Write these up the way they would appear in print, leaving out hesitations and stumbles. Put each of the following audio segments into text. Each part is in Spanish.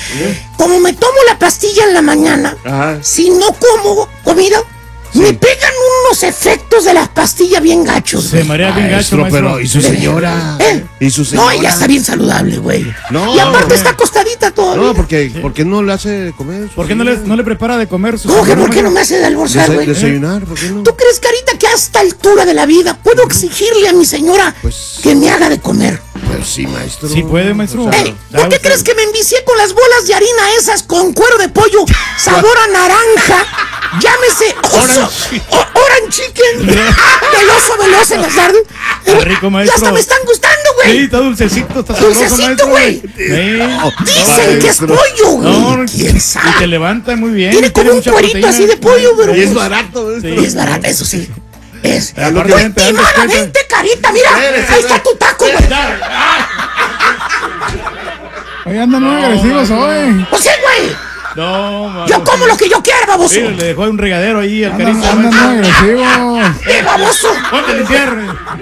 Como me tomo la pastilla en la mañana, si no como comida, me pegan unos efectos de las pastillas bien gachos. Se marea bien gacho, maestro. Pero, ¿y su señora? ¿Y su señora? No, ella está bien saludable, güey. No, y aparte está acostadita todavía. No, ¿por qué no le hace comer? ¿Por qué no le prepara de comer? ¿Cómo que por qué no me hace de almorzar, güey? Desayunar, ¿por qué no? ¿Tú crees, Carita, que a esta altura de la vida puedo exigirle a mi señora que me haga de comer? Pues sí, maestro. Sí puede, maestro. ¿Por qué crees que me envicié con las bolas de harina esas con cuero de pollo, sabor a naranja? Llámese Orange Chicken del oso veloz en las tardes. Está rico, maestro. Y hasta me están gustando, güey. Sí, está dulcecito, está sabroso, Dulcecito, güey. Dicen que es pollo, güey. ¿Quién sabe? Y te levanta muy bien. Tiene como un cuerito así de pollo, pero y es barato, sí. Y es barato, eso sí. Es últimamente, Carita, mira, ahí está tu taco, güey. Oye, andan muy agresivos hoy. Pues sí, güey. No, man. Yo como lo que yo quiera, baboso. Sí, le dejó un regadero ahí al Carita. Andan muy agresivos. Baboso. Ponte el cierre.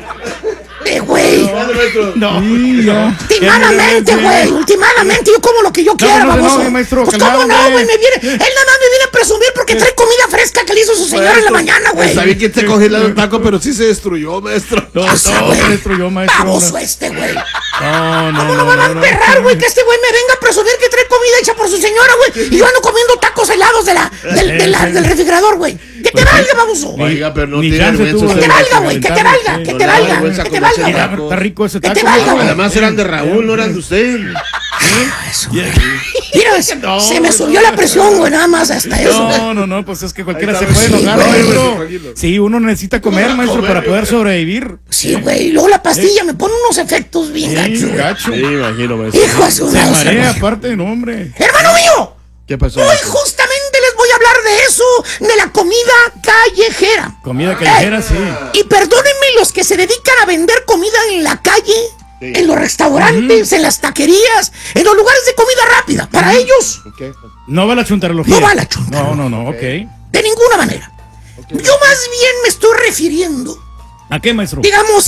Güey. No. Últimamente, güey. Últimamente yo como lo que yo quiera, baboso. No, maestro, pues cómo no, güey. Él nada más me viene a presumir porque trae comida fresca que le hizo su señora en la mañana, güey. Sabía que te congelado el taco, pero sí se destruyó, maestro. No, se destruyó, maestro. Baboso güey. No. ¿Cómo no me va a emperrar, güey? Que este güey me venga a presumir que trae comida hecha por su señora, güey. Y yo ando comiendo tacos helados del refrigerador, güey. Que te valga, baboso. Oiga, pero no Ni tiene chance vergüenza. tuvo. Que te valga, güey. Que te valga. Que te valga. Que te valga, Mira, güey. está rico ese Que taco. te valga, güey. Además eran de Raúl, no eran de usted. Eso. Mira, se me subió la presión, güey, nada más hasta eso. No, pues es que cualquiera se puede enojar, maestro. Sí, uno necesita comer, maestro, para poder sobrevivir. Sí, güey, y luego la pastilla me pone unos efectos bien gachos. Gacho. Sí, imagino, maestro. Hijo de su Se marea aparte, no, hombre. ¡Hermano mío! ¿Qué pasó? Hoy justamente les voy a hablar de eso, de la comida callejera. Comida callejera, sí. Y perdónenme los que se dedican a vender comida en la calle, en los restaurantes, en las taquerías, en los lugares de comida rápida. Para ellos, No va la chuntarología. no va la chuntarología. No, ok. De ninguna manera. Yo más bien me estoy refiriendo, ¿A qué, maestro? digamos,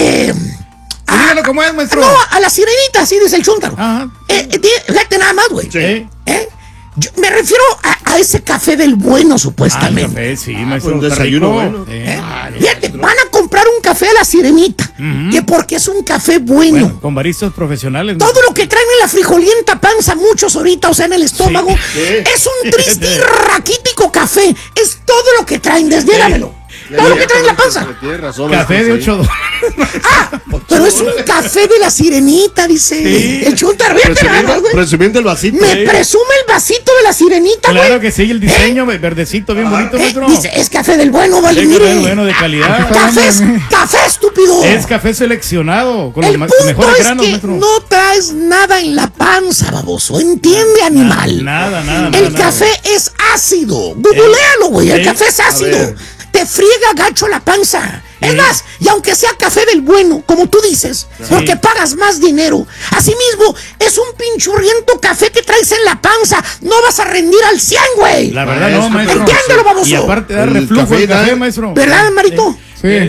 Dígalo como es, maestro. No, a la sirenita, así dice el chúntaro. Ajá. Fíjate nada más, güey. Sí. Yo me refiero a ese café del bueno, supuestamente. Café, sí, maestro. un está desayuno rico. bueno. Fíjate, van a comprar un café a la sirenita, que porque es un café bueno. Con baristas profesionales. Todo lo que traen en la frijolienta panza, muchos ahorita, o sea, en el estómago, es un triste y raquítico café. Es todo lo que traen, desniégamelo. Todo lo que traen en la panza. Tiene razón. Café de $8. Pero es un café de la sirenita, dice Sí. el chúntaro. Presumiendo el vasito. Me presume el vasito de la sirenita, güey. Claro que sí, el diseño verdecito, bien bonito, maestro. Dice, es café del bueno, vale, Es mire. café bueno, de calidad. Café, estúpido. Es café seleccionado, con El los punto mejores es granos, que maestro. no traes nada en la panza, baboso. Entiende, animal. Nada. El café es ácido. Googlealo, güey. El café es ácido. Te friega gacho la panza. Es más, y aunque sea café del bueno, como tú dices, porque pagas más dinero, asimismo, es un pinchurriento café que traes en la panza. No vas a rendir al 100, güey. La verdad no, maestro. Entiéndelo, baboso. Y aparte da El reflujo el café, café, maestro. ¿Verdad, Marito? Sí.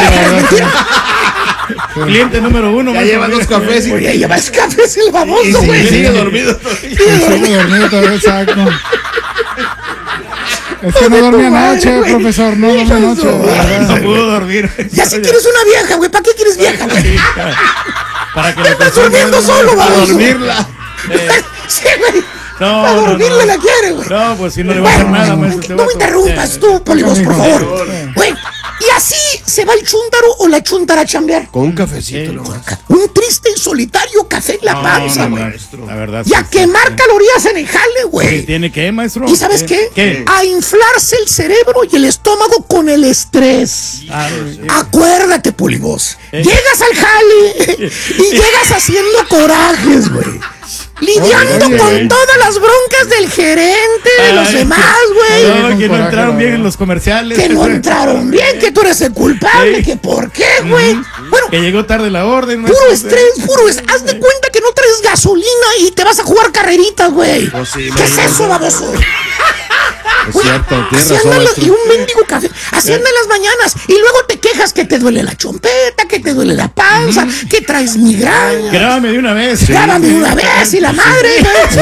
Cliente número 1, Ya maestro. lleva 2 cafés Oye, llevas cafés el baboso, güey. sigue dormido. Sigo dormido todavía, exacto. Es que no dormí anoche, güey. profesor, no dormí anoche. No pudo dormir. Ya si quieres una vieja, güey. ¿Para qué quieres vieja, güey? Para que Ya estás durmiendo solo, A baboso. dormirla. Sí, güey. No, Para dormirle la quiere, güey. No, pues si no le va a hacer nada, maestro. No me interrumpas tú, Polibos, por favor. Güey, y así se va el chúntaro o la chúntara a chambear. Con un cafecito nomás. Un triste y solitario café en la panza, güey. La verdad. Y a quemar calorías en el jale, ¿Qué güey. tiene que, maestro? ¿Y sabes qué? ¿Qué? A inflarse el cerebro y el estómago con el estrés. Acuérdate, Polibos. Llegas al jale y llegas haciendo corajes, güey. Lidiando con todas las broncas del gerente, de los demás, güey. No, que no entraron bien en los comerciales. Que no entraron bien, que tú eres el culpable, que por qué, güey. Bueno, Que llegó tarde la orden. puro maestro. estrés, puro estrés. Haz de cuenta que no traes gasolina y te vas a jugar carreritas, güey. Pues sí, ¿Qué es eso, baboso? Es cierto, tienes Así razón, andan maestro. y un mendigo café. Así andan las mañanas. Y luego te quejas que te duele la chompeta, que te duele la panza, que traes migraña. Grábame de una vez. Grábame una vez y la madre. Sí,